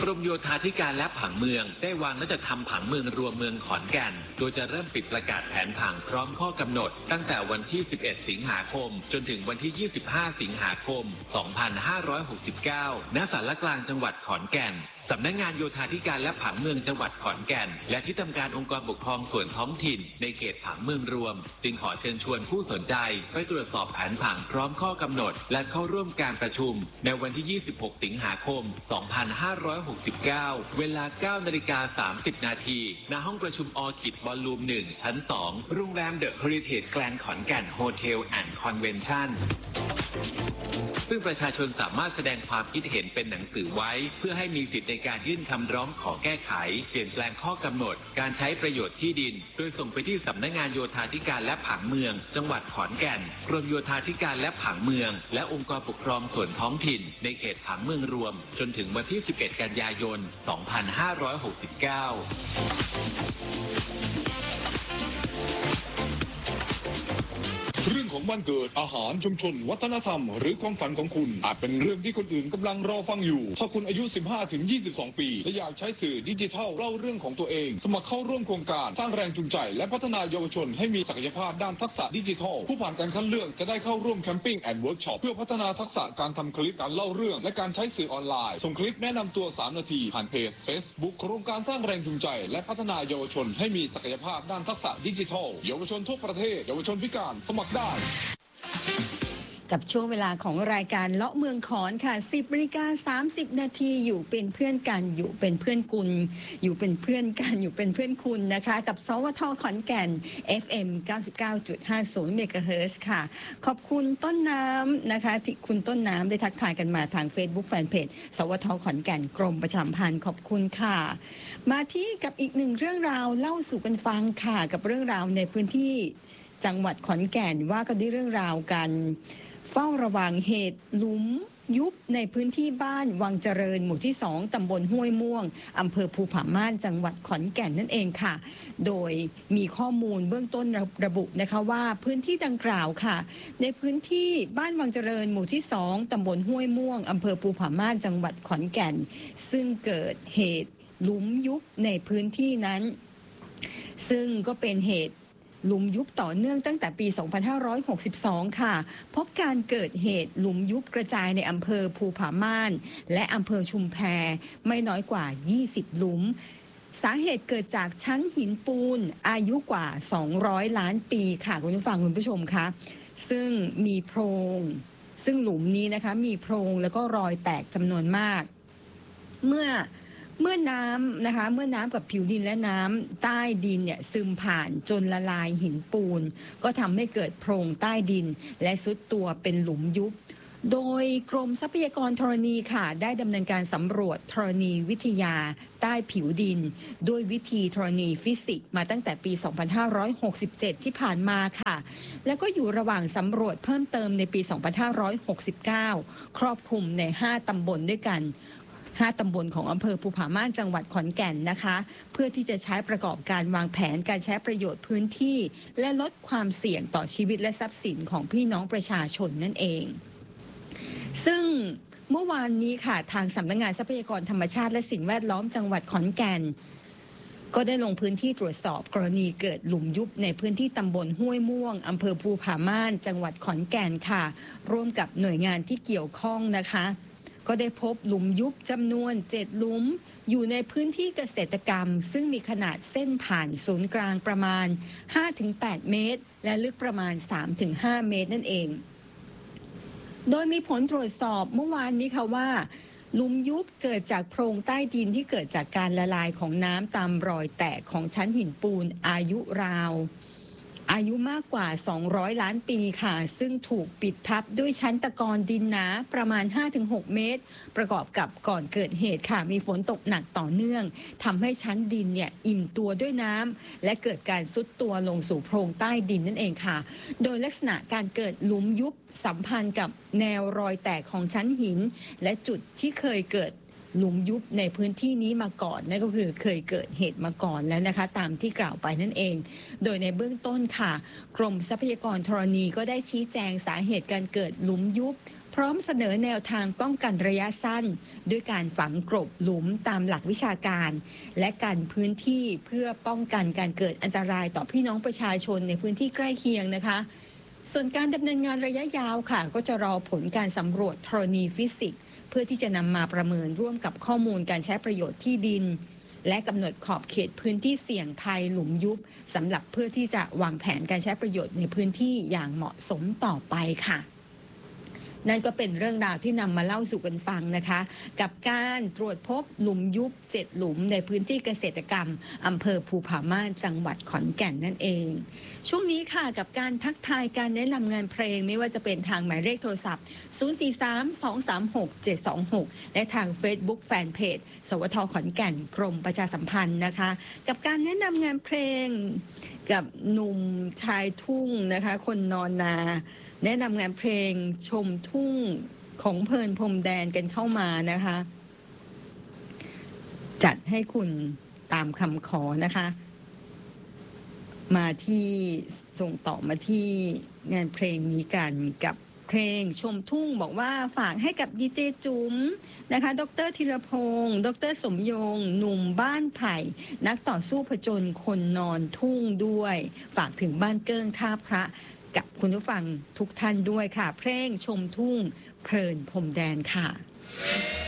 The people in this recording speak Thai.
รมโยธาธิการและผังเมืองได้วางและจะทำผังเมืองรวมเมืองขอนแก่นโดยจะเริ่มปิดประกาศแผนผังพร้อมข้อกำหนดตั้งแต่วันที่ 11 สิงหาคมจนถึงวันที่ 25 สิงหาคม 2569 ณ ศาลกลางจังหวัดขอนแก่นสำนักงานโยธาธิการและผังเมืองจังหวัดขอนแก่นและที่ทำการองค์กรปกครองส่วนท้องถิ่นในเขตผังเมืองรวมจึงขอเชิญชวนผู้สนใจไปตรวจสอบแผนผังพร้อมข้อกำหนดและเข้าร่วมการประชุมในวันที่ 26 สิงหาคม 2569 เวลา 9:30 นาทีณห้องประชุมออคิดบอลลูม 1 ชั้น 2 โรงแรมเดอะเฮริเทจแกรนด์ขอนแก่นโฮเทลแอนด์คอนเวนชั่นซึ่งประชาชนสามารถแสดงความคิดเห็นเป็นหนังสือไว้เพื่อให้มีสิทธิในการยื่นคำร้องขอแก้ไขเปลี่ยนแปลงข้อกำหนดการใช้ประโยชน์ที่ดินโดยส่งไปที่สำนักงานโยธาธิการและผังเมืองจังหวัดขอนแก่นกรมโยธาธิการและผังเมืองและองค์กรปกครองส่วนท้องถิ่นในเขตผังเมืองรวมจนถึงวันที่ 11 กันยายน 2569 เรื่องของบ้านเกิดอาหารชุมชนวัฒนธรรมหรือความฝันของคุณอาจเป็นเรื่องที่คนอื่นกำลังรอฟังอยู่ถ้าคุณอายุ 15-22 ปีและอยากใช้สื่อดิจิทัลเล่าเรื่องของตัวเองสมัครเข้าร่วมโครงการสร้างแรงจูงใจและพัฒนาเยาวชนให้มีศักยภาพด้านทักษะดิจิทัลผู้ผ่านการคัดเลือกจะได้เข้าร่วมแคมปิ้งแอนด์เวิร์กช็อปเพื่อพัฒนาทักษะการทำคลิปการเล่าเรื่องและการใช้สื่อออนไลน์ส่งคลิปแนะนำตัว3 นาทีผ่านเพจ Facebook โครงการสร้างแรงจูงใจและพัฒนาเยาวชนให้มีศักยภาพด้านทักษะดิจิทัลเยาวชนทั่วประเทศเยาวชนพิการสมัครได้กับช่วงเวลาของรายการเลาะเมืองขอนค่ะ 10:30 นาทีอยู่เป็นเพื่อนกันอยู่เป็นเพื่อนคุณอยู่เป็นเพื่อนกันอยู่เป็นเพื่อนคุณนะคะกับสวทขอนแก่น FM 99.50 เมกะเฮิรตซ์ค่ะขอบคุณต้นน้ำนะคะที่คุณต้นน้ำได้ทักทายกันมาทาง Facebook Fanpage สวทขอนแก่นกรมประชาสัมพันธ์ขอบคุณค่ะมาที่กับอีกหนึ่งเรื่องราวเล่าสู่กันฟังค่ะกับเรื่องราวในพื้นที่จังหวัดขอนแก่นว่ากันด้วยเรื่องราวกันเฝ้าระวังเหตุหลุมยุบในพื้นที่บ้านวังเจริญหมู่ที่ 2 ตำบลห้วยม่วงอำเภอภูผาม่านจังหวัดขอนแก่นนั่นเองค่ะโดยมีข้อมูลเบื้องต้นระบุนะคะว่าพื้นที่ดังกล่าวค่ะในพื้นที่บ้านวังเจริญหมู่ที่ 2 ตำบลห้วยม่วงอำเภอภูผาม่านจังหวัดขอนแก่นซึ่งเกิดเหตุหลุมยุบในพื้นที่นั้นซึ่งก็เป็นเหตุหลุมยุบต่อเนื่องตั้งแต่ปี 2562 ค่ะพบการเกิดเหตุหลุมยุบกระจายในอำเภอภูผาม่านและอำเภอชุมแพไม่น้อยกว่า 20 หลุมสาเหตุเกิดจากชั้นหินปูนอายุกว่า 200 ล้านปีค่ะคุณผู้ฟังคุณผู้ชมคะซึ่งมีโพรงซึ่งหลุมนี้นะคะมีโพรงแล้วก็รอยแตกจำนวนมากเมื่อน้ำนะคะเมื่อน้ำกับผิวดินและน้ำใต้ดินเนี่ยซึมผ่านจนละลายหินปูนก็ทำให้เกิดโพรงใต้ดินและซุดตัวเป็นหลุมยุบโดยกรมทรัพยากรธรณีค่ะได้ดำเนินการสำรวจธรณีวิทยาใต้ผิวดินด้วยวิธีธรณีฟิสิกส์มาตั้งแต่ปี 2567 ที่ผ่านมาค่ะแล้วก็อยู่ระหว่างสำรวจเพิ่มเติมในปี 2569 ครอบคลุมใน 5 ตำบลด้วยกัน5 ตำบลของอำเภอภูผาม่านจังหวัดขอนแก่นนะคะเพื่อที่จะใช้ประกอบการวางแผนการใช้ประโยชน์พื้นที่และลดความเสี่ยงต่อชีวิตและทรัพย์สินของพี่น้องประชาชนนั่นเองซึ่งเมื่อวานนี้ค่ะทางสำนักงานทรัพยากรธรรมชาติและสิ่งแวดล้อมจังหวัดขอนแก่นก็ได้ลงพื้นที่ตรวจสอบกรณีเกิดหลุมยุบในพื้นที่ตำบลห้วยม่วงอำเภอภูผาม่านจังหวัดขอนแก่นค่ะร่วมกับหน่วยงานที่เกี่ยวข้องนะคะก็ได้พบหลุมยุบจำนวน7หลุมอยู่ในพื้นที่เกษตรกรรมซึ่งมีขนาดเส้นผ่านศูนย์กลางประมาณ 5-8 เมตรและลึกประมาณ 3-5 เมตรนั่นเองโดยมีผลตรวจสอบเมื่อวานนี้ค่ะว่าหลุมยุบเกิดจากโพรงใต้ดินที่เกิดจากการละลายของน้ำตามรอยแตกของชั้นหินปูนอายุมากกว่า200ล้านปีค่ะซึ่งถูกปิดทับด้วยชั้นตะกอนดินหนาประมาณ 5-6 เมตรประกอบกับก่อนเกิดเหตุค่ะมีฝนตกหนักต่อเนื่องทำให้ชั้นดินเนี่ยอิ่มตัวด้วยน้ำและเกิดการซุดตัวลงสู่โพรงใต้ดินนั่นเองค่ะโดยลักษณะการเกิดหลุมยุบสัมพันธ์กับแนวรอยแตกของชั้นหินและจุดที่เคยเกิดหลุมยุบในพื้นที่นี้มาก่อนนั่นก็คือเคยเกิดเหตุมาก่อนแล้วนะคะตามที่กล่าวไปนั่นเองโดยในเบื้องต้นค่ะกรมทรัพยากรธรณีก็ได้ชี้แจงสาเหตุการเกิดหลุมยุบพร้อมเสนอแนวทางป้องกันระยะสั้นด้วยการฝังกลบหลุมตามหลักวิชาการและกันพื้นที่เพื่อป้องกันการเกิดอันตรายต่อพี่น้องประชาชนในพื้นที่ใกล้เคียงนะคะส่วนการดำเนินงานระยะยาวค่ะก็จะรอผลการสำรวจธรณีฟิสิกส์เพื่อที่จะนำมาประเมินร่วมกับข้อมูลการใช้ประโยชน์ที่ดินและกำหนดขอบเขตพื้นที่เสี่ยงภัยหลุมยุบสำหรับเพื่อที่จะวางแผนการใช้ประโยชน์ในพื้นที่อย่างเหมาะสมต่อไปค่ะนั่นก็เป็นเรื่องราวที่นำมาเล่าสู่กันฟังนะคะกับการตรวจพบหลุมยุบ7หลุมในพื้นที่เกษตรกรรมอำเภอภูผาม่านจังหวัดขอนแก่นนั่นเองช่วงนี้ค่ะกับการทักทายการแนะนำงานเพลงไม่ว่าจะเป็นทางหมายเลขโทรศัพท์043-236-726และทาง Facebook Fanpage สวท.ขอนแก่นกรมประชาสัมพันธ์นะคะกับการแนะนำงานเพลงกับหนุ่มชายทุ่งนะคะคนนอนนาแนะนำงานเพลงชมทุ่งของเพลินพรมแดนกันเข้ามานะคะจัดให้คุณตามคำขอนะคะมาที่ส่งต่อมาที่งานเพลงนี้กันกับเพลงชมทุ่งบอกว่าฝากให้กับดีเจจุ๋มนะคะดร.ธีรพงศ์ดร.สมยงหนุ่มบ้านไผ่นักต่อสู้ผจญคนนอนทุ่งด้วยฝากถึงบ้านเกิ้งท่าพระกับคุณผู้ฟังทุกท่านด้วยค่ะเพลงชมทุ่งเพลินพรมแดนค่ะ